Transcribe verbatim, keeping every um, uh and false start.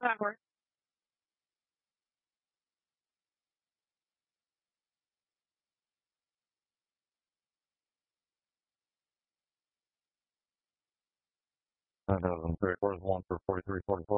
Flower. nine thousand three, four one for forty-three, forty-four.